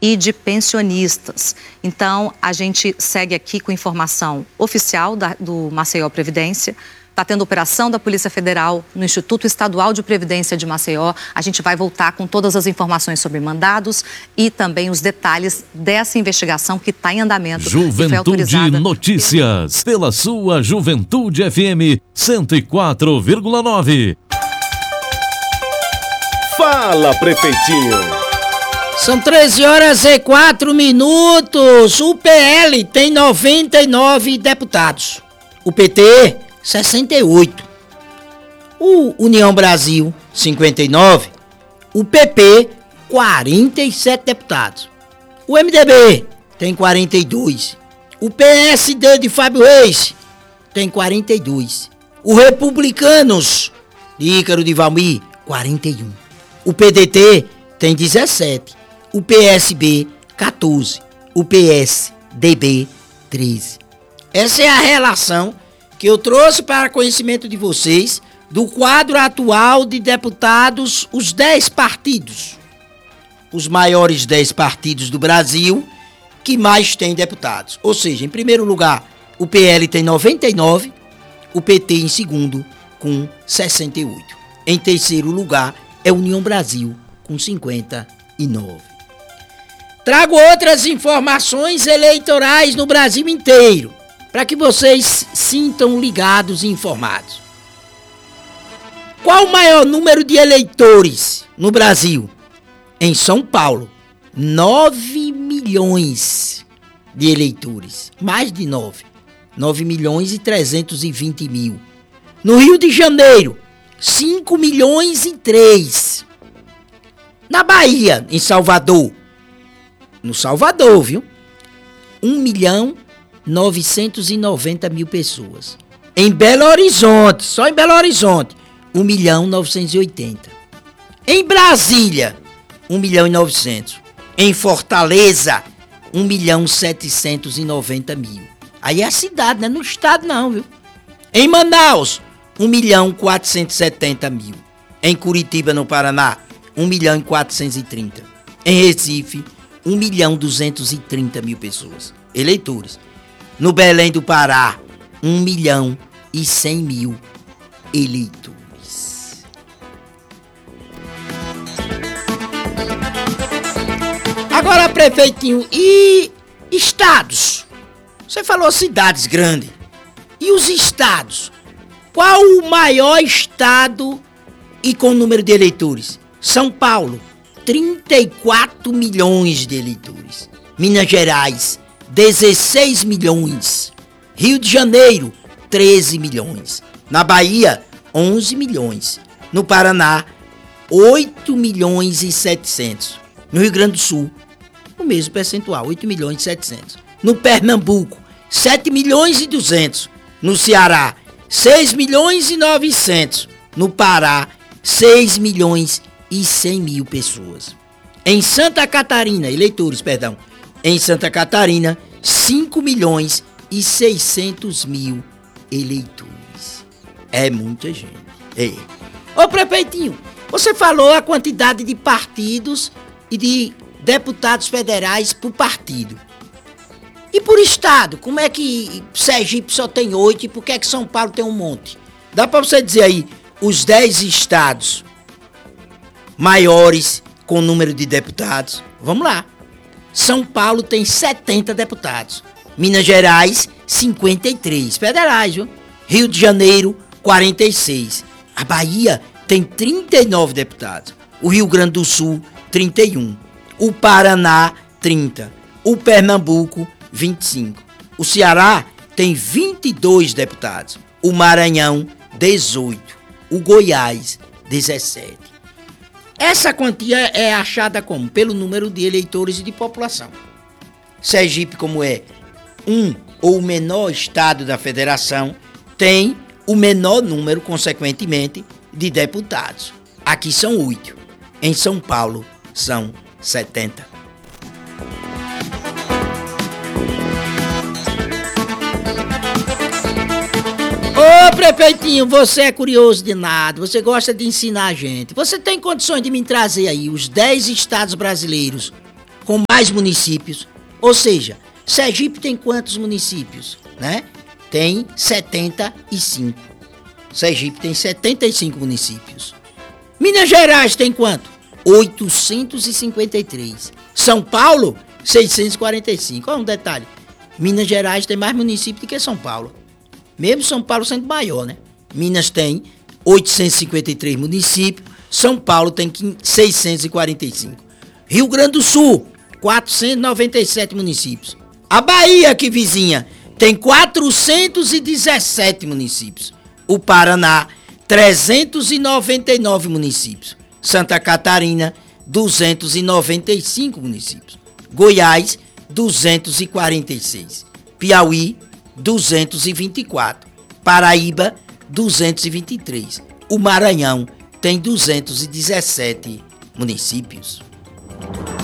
e de pensionistas. Então, a gente segue aqui com informação oficial do Maceió Previdência. Está tendo operação da Polícia Federal no Instituto Estadual de Previdência de Maceió. A gente vai voltar com todas as informações sobre mandados e também os detalhes dessa investigação que está em andamento. Juventude Notícias, pela sua Juventude FM 104,9. Fala, prefeitinho. São 13h04. O PL tem 99 deputados. O PT, 68. O União Brasil, 59. O PP, 47 deputados. O MDB tem 42. O PSD de Fábio Reis tem 42. O Republicanos de Ícaro de Valmir, 41. O PDT tem 17. O PSB, 14. O PSDB, 13. Essa é a relação que eu trouxe para conhecimento de vocês do quadro atual de deputados, os 10 partidos. Os maiores 10 partidos do Brasil que mais têm deputados. Ou seja, em primeiro lugar, o PL tem 99, o PT em segundo com 68. Em terceiro lugar é a União Brasil com 59. Trago outras informações eleitorais no Brasil inteiro, para que vocês sintam ligados e informados. Qual o maior número de eleitores no Brasil? Em São Paulo, 9 milhões de eleitores. Mais de 9. 9 milhões e 320 mil. No Rio de Janeiro, 5 milhões e 3. Na Bahia, em Salvador. No Salvador, viu? 1 milhão 990 mil pessoas. Em Belo Horizonte, só em Belo Horizonte, 1 milhão 980. Em Brasília, 1 milhão e 900. Em Fortaleza, 1 milhão 790 mil. Aí é a cidade, não é no estado não, viu? Em Manaus, 1 milhão 470 mil. Em Curitiba, no Paraná, 1 milhão e 430. Em Recife, 1 milhão 230 mil pessoas, eleitores. No Belém do Pará, 1 milhão e 100 mil eleitores. Agora, prefeitinho, e estados? Você falou cidades grandes. E os estados? Qual o maior estado e com número de eleitores? São Paulo, 34 milhões de eleitores. Minas Gerais, 16 milhões. Rio de Janeiro, 13 milhões. Na Bahia, 11 milhões. No Paraná, 8 milhões e 700. No Rio Grande do Sul, o mesmo percentual, 8 milhões e 700. No Pernambuco, 7 milhões e 200. No Ceará, 6 milhões e 900. No Pará, 6 milhões e 100 mil pessoas. Em Santa Catarina, eleitores, perdão. Em Santa Catarina, 5 milhões e 600 mil eleitores. É muita gente. É. Ô, prefeitinho, você falou a quantidade de partidos e de deputados federais por partido. E por estado, como é que Sergipe só tem 8 e por que é que São Paulo tem um monte? Dá pra você dizer aí os 10 estados maiores com número de deputados? Vamos lá. São Paulo tem 70 deputados. Minas Gerais, 53 federais, viu? Rio de Janeiro, 46. A Bahia tem 39 deputados. O Rio Grande do Sul, 31. O Paraná, 30. O Pernambuco, 25. O Ceará tem 22 deputados. O Maranhão, 18. O Goiás, 17. Essa quantia é achada como? Pelo número de eleitores e de população. Sergipe, como é ou o menor estado da federação, tem o menor número, consequentemente, de deputados. Aqui são 8. Em São Paulo, são 70. Ô, prefeitinho, você é curioso de nada, você gosta de ensinar a gente. Você tem condições de me trazer aí os 10 estados brasileiros com mais municípios. Ou seja, Sergipe tem quantos municípios, né? Tem 75. Sergipe tem 75 municípios. Minas Gerais tem quanto? 853. São Paulo, 645. Olha um detalhe. Minas Gerais tem mais municípios do que São Paulo. Mesmo São Paulo sendo maior, né? Minas tem 853 municípios. São Paulo tem 645. Rio Grande do Sul, 497 municípios. A Bahia, que vizinha, tem 417 municípios. O Paraná, 399 municípios. Santa Catarina, 295 municípios. Goiás, 246. Piauí, 224. Paraíba, 223. O Maranhão tem 217 municípios.